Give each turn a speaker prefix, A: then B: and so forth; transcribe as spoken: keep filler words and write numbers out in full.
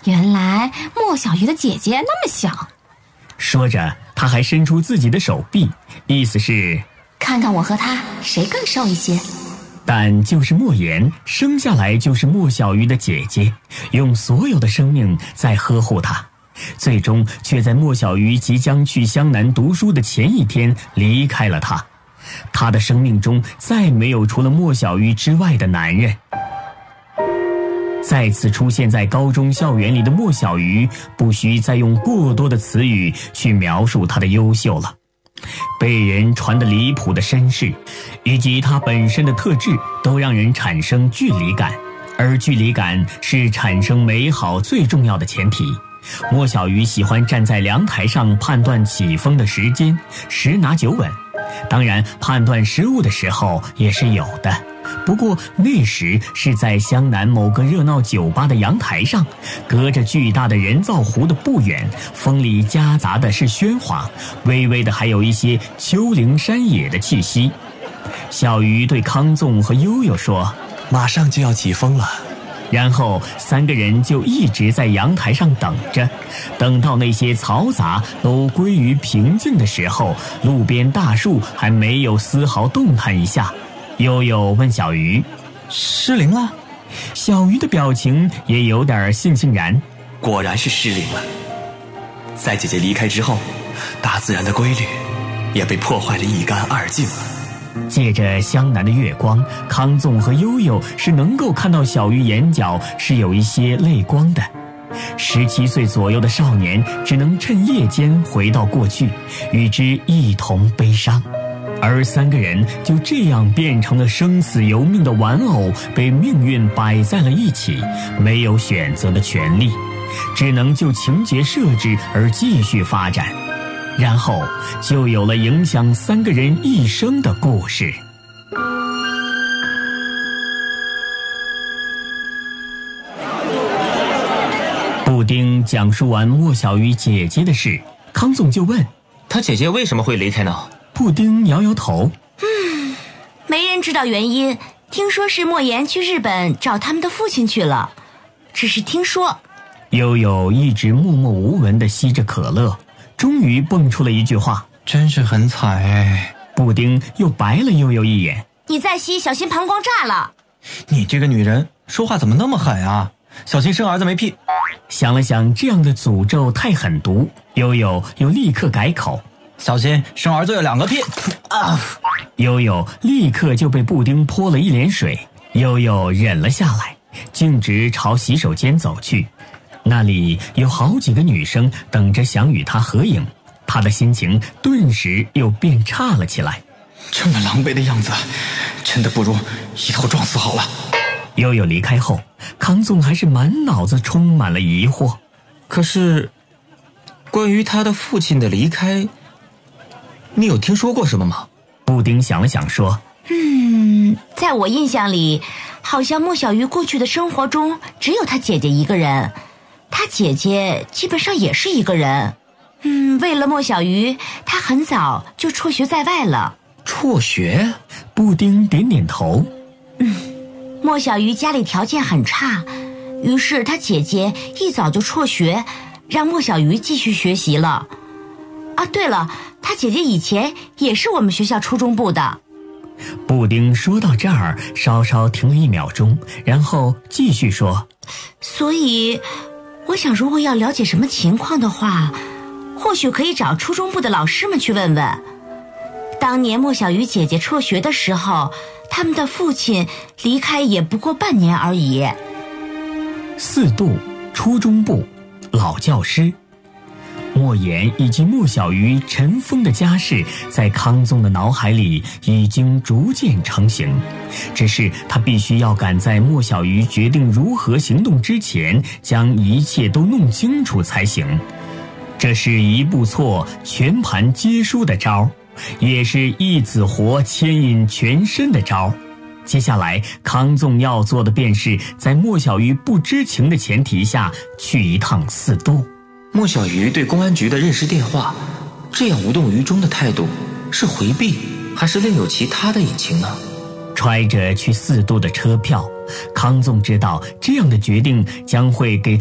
A: 原来莫小鱼的姐姐那么小。
B: 说着，他还伸出自己的手臂，意思是
A: 看看我和她谁更瘦一些。
B: 但就是莫言生下来就是莫小鱼的姐姐，用所有的生命在呵护她，最终却在莫小鱼即将去湘南读书的前一天离开了她。她的生命中再没有除了莫小鱼之外的男人。再次出现在高中校园里的莫小鱼，不需再用过多的词语去描述她的优秀了。被人传得离谱的身世，以及她本身的特质，都让人产生距离感，而距离感是产生美好最重要的前提。莫小鱼喜欢站在阳台上判断起风的时间，十拿九稳。当然，判断失误的时候也是有的，不过那时是在湘南某个热闹酒吧的阳台上，隔着巨大的人造湖的不远，风里夹杂的是喧哗，微微的还有一些丘陵山野的气息。小鱼对康纵和悠悠说：
C: 马上就要起风了。
B: 然后三个人就一直在阳台上等着，等到那些嘈杂都归于平静的时候，路边大树还没有丝毫动弹一下。悠悠问小鱼：
C: 失灵了？
B: 小鱼的表情也有点悻悻然。
C: 果然是失灵了。在姐姐离开之后，大自然的规律也被破坏得一干二净了。
B: 借着湘南的月光，康纵和悠悠是能够看到小鱼眼角是有一些泪光的。十七岁左右的少年只能趁夜间回到过去，与之一同悲伤，而三个人就这样变成了生死由命的玩偶，被命运摆在了一起，没有选择的权利，只能就情节设置而继续发展。然后就有了影响三个人一生的故事。布丁讲述完莫小鱼姐姐的事，康纵就问：
D: 他姐姐为什么会离开呢？
B: 布丁摇摇头：
E: 嗯，没人知道原因，听说是莫言去日本找他们的父亲去了，只是听说。
B: 悠悠一直默默无闻地吸着可乐，终于蹦出了一句话：
F: 真是很惨哎。
B: 布丁又白了悠悠一眼：
E: 你再吸小心膀胱炸了。
F: 你这个女人说话怎么那么狠啊，小心生儿子没屁。
B: 想了想，这样的诅咒太狠毒，悠悠又立刻改口：
F: 小心生儿子有两个屁啊！
B: 悠悠立刻就被布丁泼了一脸水，悠悠忍了下来，径直朝洗手间走去。那里有好几个女生等着想与他合影，他的心情顿时又变差了起来。
F: 这么狼狈的样子，真的不如一头撞死好了。
B: 悠悠离开后，康纵还是满脑子充满了疑惑。
D: 可是关于他的父亲的离开，你有听说过什么吗？
B: 布丁想了想说：
E: 嗯，在我印象里，好像莫小鱼过去的生活中只有他姐姐一个人，他姐姐基本上也是一个人。嗯，为了莫小鱼，他很早就辍学在外了。
D: 辍学？
B: 布丁点点头。
E: 嗯，莫小鱼家里条件很差，于是他姐姐一早就辍学，让莫小鱼继续学习了。啊，对了，他姐姐以前也是我们学校初中部的。
B: 布丁说到这儿，稍稍停了一秒钟，然后继续说：
E: 所以我想如果要了解什么情况的话，或许可以找初中部的老师们去问问。当年莫小鱼姐姐辍学的时候，他们的父亲离开也不过半年而已。
B: 四度初中部老教师，莫言以及莫小鱼尘封的家世在康纵的脑海里已经逐渐成型，只是他必须要赶在莫小鱼决定如何行动之前，将一切都弄清楚才行。这是一步错全盘皆输的招，也是一子活牵引全身的招。接下来康纵要做的便是在莫小鱼不知情的前提下去一趟四渡。
D: 莫小鱼对公安局的认识电话这样无动于衷的态度，是回避还是另有其他的隐情呢？
B: 揣着去四渡的车票，康纵知道这样的决定将会给